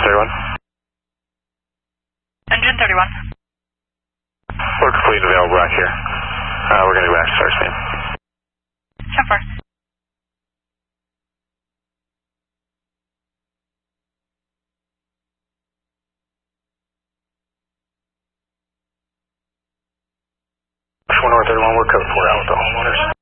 31. Engine 31. We're complete and available back here. We're going to go back to start speed. 10-4. North 31, we're code 4 out with the homeowners.